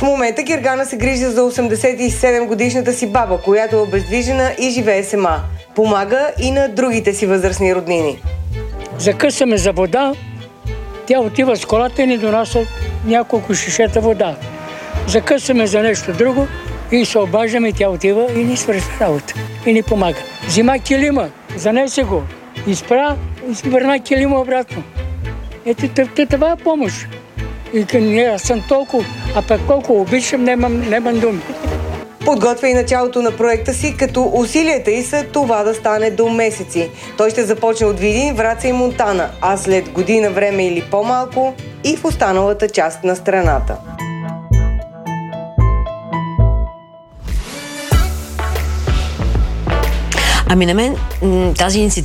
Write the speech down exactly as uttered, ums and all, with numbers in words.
момента Гергана се грижи за осемдесет и седем годишната си баба, която е обездвижена и живее сама. Помага и на другите си възрастни роднини. Закъсаме за вода, тя отива с колата и ни донася няколко шишета вода. Закъсаме за нещо друго и се обаждаме, тя отива и ни свърши работа. И ни помага. Взима килима, занесе го, изпра и си върна килима обратно. Ето това е помощ. И аз съм толкова, а пък колко обичам, нямам, нямам думи. Подготвя и началото на проекта си, като усилията й са това да стане до месеци. Той ще започне от Видин, Враца и Монтана, а след година време или по-малко и в останалата част на страната. Ами на мен тази инициатива